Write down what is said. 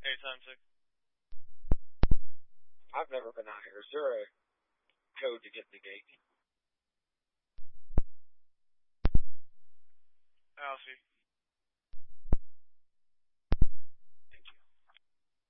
Anytime 6. I've never been out here. Is there a code to get in the gate? I'll see.